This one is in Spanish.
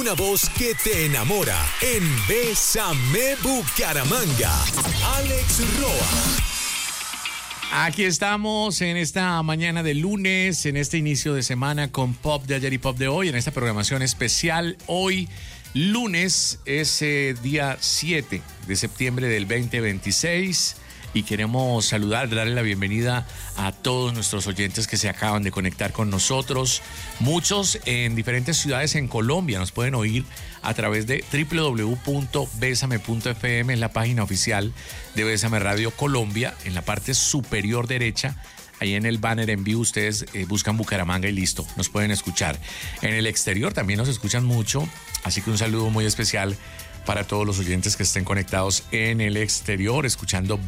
una voz que te enamora en Bésame Bucaramanga. Alex Roa. Aquí estamos en esta mañana de lunes, en este inicio de semana con Pop de ayer y Pop de hoy, en esta programación especial. Hoy, lunes, es día 7 de septiembre del 2026 y queremos saludar, darle la bienvenida a todos nuestros oyentes que se acaban de conectar con nosotros. Muchos en diferentes ciudades en Colombia nos pueden oír a través de www.besame.fm, en la página oficial de Bésame Radio Colombia, en la parte superior derecha. Ahí en el banner en vivo ustedes buscan Bucaramanga y listo, nos pueden escuchar. En el exterior también nos escuchan mucho, así que un saludo muy especial para todos los oyentes que estén conectados en el exterior, escuchando